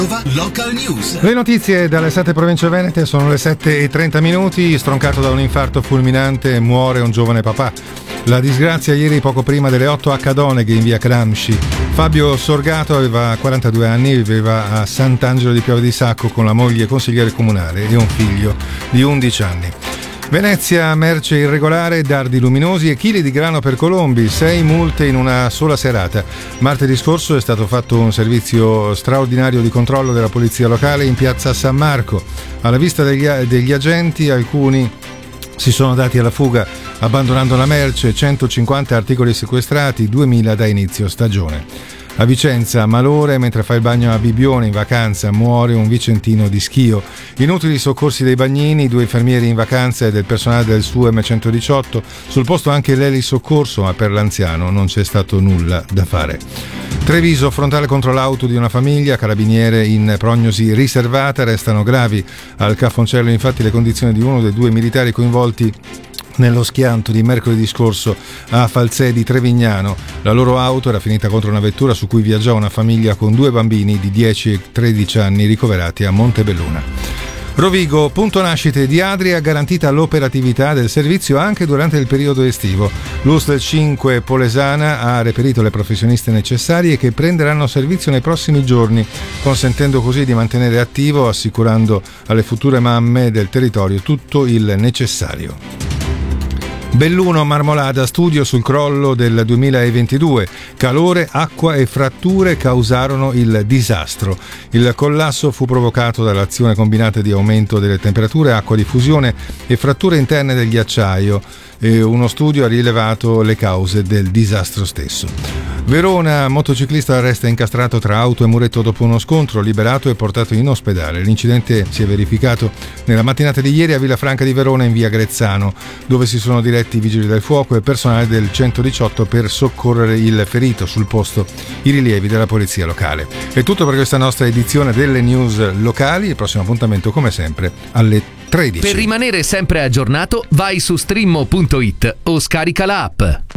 Local News. Le notizie dalle 7 province venete, sono le 7:30. Stroncato da un infarto fulminante muore un giovane papà. La disgrazia ieri poco prima delle 8 a Cadoneghe in via Gramsci. Fabio Sorgato aveva 42 anni, viveva a Sant'Angelo di Piave di Sacco con la moglie consigliere comunale e un figlio di 11 anni. Venezia, merce irregolare, dardi luminosi e chili di grano per Colombi, 6 multe in una sola serata. Martedì scorso è stato fatto un servizio straordinario di controllo della polizia locale in piazza San Marco. Alla vista degli agenti, alcuni si sono dati alla fuga abbandonando la merce, 150 articoli sequestrati, 2000 da inizio stagione. A Vicenza, malore mentre fa il bagno a Bibbione in vacanza, muore un vicentino di Schio. Inutili soccorsi dei bagnini, 2 infermieri in vacanza e del personale del SUEM 118. Sul posto anche l'elisoccorso, ma per l'anziano non c'è stato nulla da fare. Treviso, frontale contro l'auto di una famiglia, carabiniere in prognosi riservata, restano gravi. Al Caffoncello infatti le condizioni di uno dei 2 militari coinvolti nello schianto di mercoledì scorso a Falzè di Trevignano. La loro auto era finita contro una vettura su cui viaggiava una famiglia con 2 bambini di 10 e 13 anni ricoverati a Montebelluna. Rovigo, punto nascite di Adria, garantita l'operatività del servizio anche durante il periodo estivo. L'USL 5 Polesana ha reperito le professioniste necessarie che prenderanno servizio nei prossimi giorni, consentendo così di mantenere attivo, assicurando alle future mamme del territorio tutto il necessario. Belluno Marmolada, studio sul crollo del 2022. Calore, acqua e fratture causarono il disastro. Il collasso fu provocato dall'azione combinata di aumento delle temperature, acqua di fusione e fratture interne del ghiacciaio. E uno studio ha rilevato le cause del disastro stesso. Verona, motociclista resta incastrato tra auto e muretto dopo uno scontro, liberato e portato in ospedale. L'incidente si è verificato nella mattinata di ieri a Villafranca di Verona in via Grezzano, dove si sono diretti i vigili del fuoco e personale del 118 per soccorrere il ferito. Sul posto i rilievi della polizia locale. È tutto per questa nostra edizione delle news locali. Il prossimo appuntamento come sempre alle 13. Per rimanere sempre aggiornato vai su streammo.it o scarica la app.